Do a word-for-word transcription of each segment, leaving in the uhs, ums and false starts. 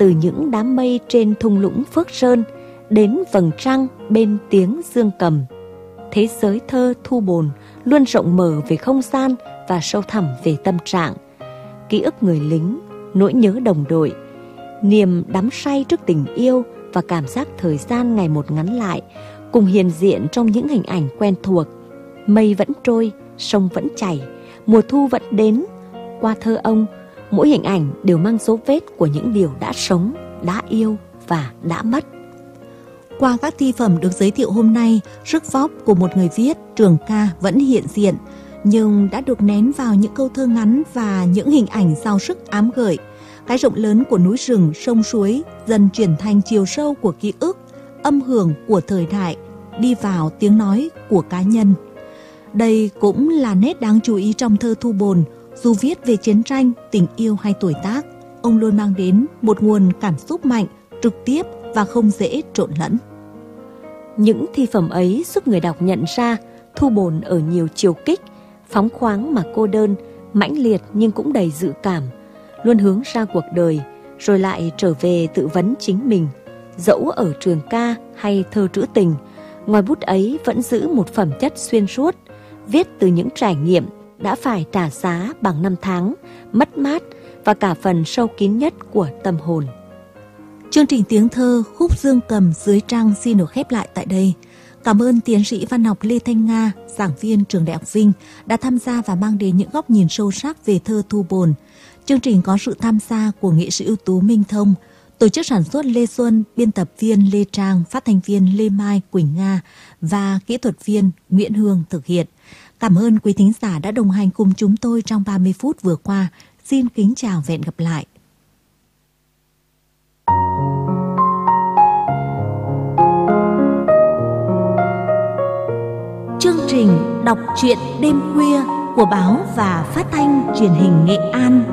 từ những đám mây trên thung lũng Phước Sơn đến vầng trăng bên tiếng dương cầm. Thế giới thơ Thu Bồn luôn rộng mở về không gian và sâu thẳm về tâm trạng. Ký ức người lính, nỗi nhớ đồng đội, niềm đắm say trước tình yêu và cảm giác thời gian ngày một ngắn lại cùng hiện diện trong những hình ảnh quen thuộc. Mây vẫn trôi, sông vẫn chảy, mùa thu vẫn đến. Qua thơ ông, mỗi hình ảnh đều mang dấu vết của những điều đã sống, đã yêu và đã mất. Qua các thi phẩm được giới thiệu hôm nay, sức vóc của một người viết trường ca vẫn hiện diện, nhưng đã được nén vào những câu thơ ngắn và những hình ảnh giàu sức ám gợi. Cái rộng lớn của núi rừng, sông suối dần chuyển thành chiều sâu của ký ức, âm hưởng của thời đại, đi vào tiếng nói của cá nhân. Đây cũng là nét đáng chú ý trong thơ Thu Bồn. Dù viết về chiến tranh, tình yêu hay tuổi tác, ông luôn mang đến một nguồn cảm xúc mạnh, trực tiếp và không dễ trộn lẫn. Những thi phẩm ấy giúp người đọc nhận ra Thu Bồn ở nhiều chiều kích, phóng khoáng mà cô đơn, mãnh liệt nhưng cũng đầy dự cảm, luôn hướng ra cuộc đời, rồi lại trở về tự vấn chính mình. Dẫu ở trường ca hay thơ trữ tình, ngòi bút ấy vẫn giữ một phẩm chất xuyên suốt, viết từ những trải nghiệm đã phải trả giá bằng năm tháng, mất mát và cả phần sâu kín nhất của tâm hồn. Chương trình tiếng thơ Khúc Dương Cầm dưới trăng xin được khép lại tại đây. Cảm ơn tiến sĩ văn học Lê Thanh Nga, giảng viên trường Đại học Vinh đã tham gia và mang đến những góc nhìn sâu sắc về thơ Thu Bồn. Chương trình có sự tham gia của nghệ sĩ ưu tú Minh Thông, tổ chức sản xuất Lê Xuân, biên tập viên Lê Trang, phát thanh viên Lê Mai, Quỳnh Nga và kỹ thuật viên Nguyễn Hương thực hiện. Cảm ơn quý thính giả đã đồng hành cùng chúng tôi trong ba mươi phút vừa qua. Xin kính chào và hẹn gặp lại. Chương trình đọc truyện đêm khuya của báo và phát thanh truyền hình Nghệ An.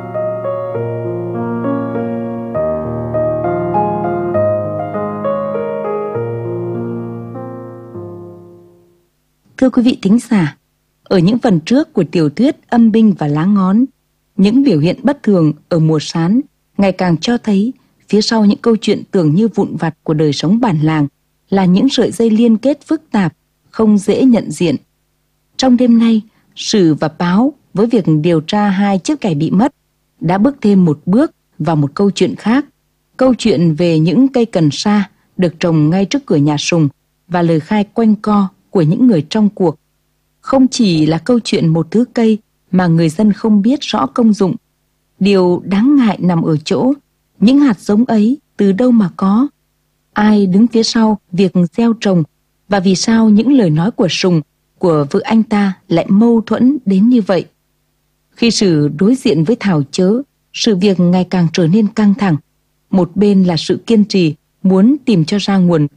Thưa quý vị thính giả, ở những phần trước của tiểu thuyết Âm binh và Lá ngón, những biểu hiện bất thường ở mùa sán ngày càng cho thấy phía sau những câu chuyện tưởng như vụn vặt của đời sống bản làng là những sợi dây liên kết phức tạp, không dễ nhận diện. Trong đêm nay, Sử và Báo với việc điều tra hai chiếc cày bị mất đã bước thêm một bước vào một câu chuyện khác. Câu chuyện về những cây cần sa được trồng ngay trước cửa nhà Sùng và lời khai quanh co của những người trong cuộc. Không chỉ là câu chuyện một thứ cây mà người dân không biết rõ công dụng. Điều đáng ngại nằm ở chỗ những hạt giống ấy từ đâu mà có, ai đứng phía sau việc gieo trồng, và vì sao những lời nói của Sùng, của vợ anh ta lại mâu thuẫn đến như vậy. Khi Sử đối diện với Thảo Chớ, sự việc ngày càng trở nên căng thẳng. Một bên là sự kiên trì muốn tìm cho ra nguồn